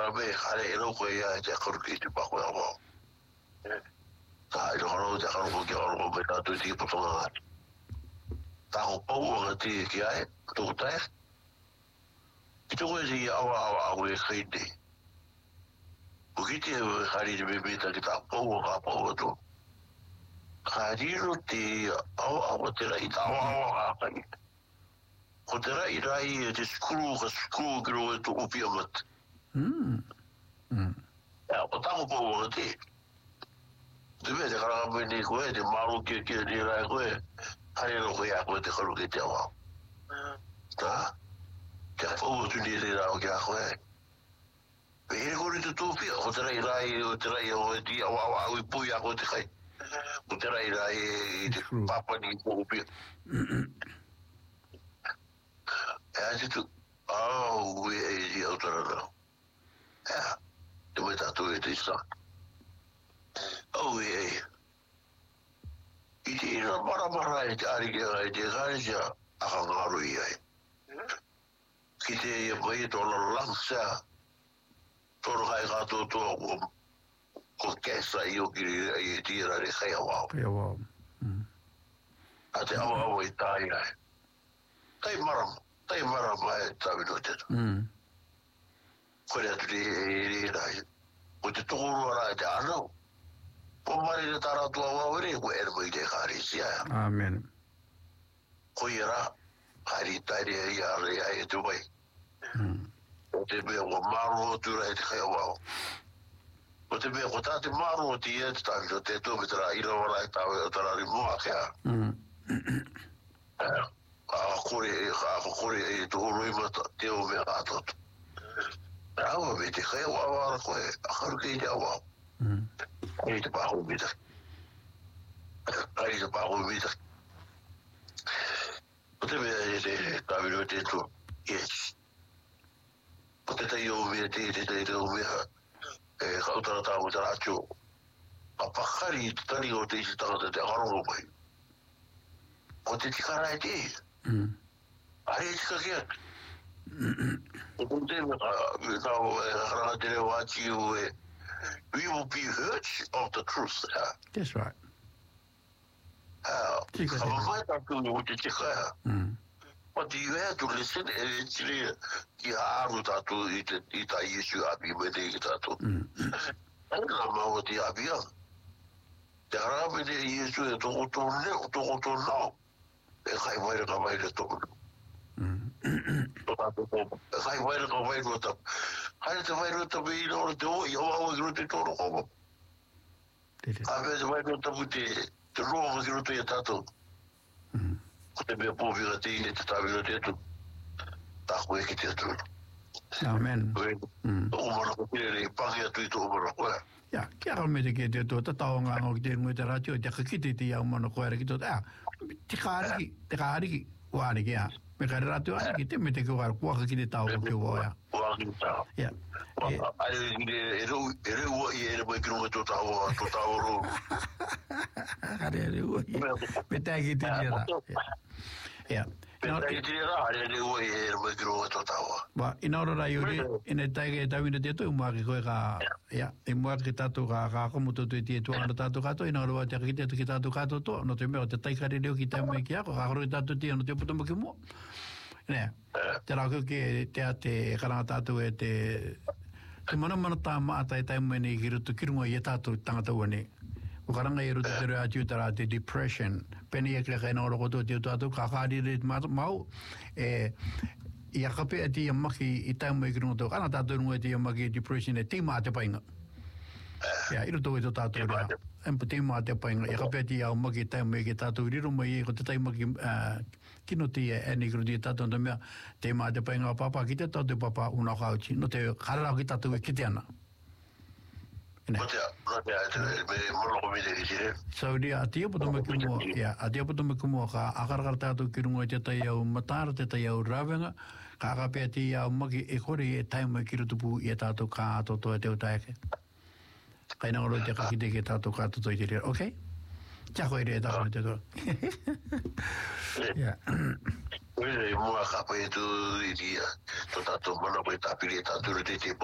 me hare ero ko ya te korki te pa ko amo ta ro ro te ko ke ro me ta tu ti po tonga ta ko po ti ki ai tu ta ki tu ko ji awa we khide o ki te hare de me ta ki ta po to hariru te awa te rai ta awa ka ni ko te rai te skru gro to upi amat ja o ta ko te te vede kara me ni ko te maru ke ni rai ko hare no ko ya ko te kholu ke te awa ta te po tu ni te ra o ke ko e ko ri tu pi o te rai o te awa o pu ya ko te kai o te rai te papa ni ko pi e tu we e o te ra ja te me ta tu e te sa e i te ira mara e te ari ke ai te gare ja a ngaru i ai ki te e mai to la lansa toro kai ga to ko kesa i o ki i te ira re kai awa a te awa i tai ai tai mara mai tawi no te ko le atu e rai o te toro ara te ano po mari te tara tu awa ore ko e mo i te kari sia amen ko ira hari tari e are ai tu bai o te be o maro tu rai te kai awa o te be ko ta te maro ti e ta te to me tra ira ora ta o tra ri mo ka kore e to roi mata te o me ato awa me te kai awa ko e akar ke te awa ai te pa ho me o te be te ta vi te to yes o te tai o me te o me e kautara ta o tra chu a pakari tani o te sta te haro mai o te tikara e te ai tika ke o te me ta o hara te re wachi o e we will be hurt of the truth that's right tika mai ta tu o te tika but you have to listen and it's ki haru ta tu i ta Yesu abi me te ki ta tu ana ma o te abi te hara me te Yesu e to no e kai vai ka vai to kai vai ka vai to hai te vai to bi no to yo o gru te to ko a ve vai to te ro gru te tato ko te be po vi te ta vi te tu ta ko e ki te tu amen o mo ko te pa ya tu to mo ko ja chiaro me te ke te to ta nga ngo te mo te radio te ki te ya mo no ko era ki to te kari wa ni ya me ka radio ki te me te ko ar ko ki te ta o ke wa ya ja ai e ro e mo ki no to ta ro are ro me te ki te ja Ba ina ora yuri ina taige tawina te to ma ki ga ya e mo ki tatu ga ko mo to te tu ana tatu ga to ina ora te ki te tatu ga to no te me te tai kare leo ki te me ki ga ro tatu te no te puto mo ki mo ne te la ko ke te kana tatu e te mana ta ma ta tai me ni ki ru tu ki mo ye tatu tanga wone o karanga e ruta te rea tiutara te depression peni e kre kaina oro koto te utatu kakari re mau e i akape e te iamaki i taumo e kirunga tō kana tātou nunga e te iamaki depression e te maa te painga i ruto e tō tātou rea empa te maa te painga i akape e te iamaki i taumo e ke tātou riro mai e ko te taimaki kino te e ni kiru te tātou nda mea te maa te painga papa ki te tātou papa una kauchi no te kararau ki tātou e kite ana so dia atia puto me kumo ya atia puto me kumo ka akar tātou kirunga te tai au matara te tai au rawenga ka akape ati au maki e kore e taimo e kirutupu i e tātou ka atoto e te utaeke kaina oro te kakite ke tātou ka atoto i te rea ok tiako e rea tātou te toa mua kapa e tu i tia to tātou mana koe tāpiri e tātou te te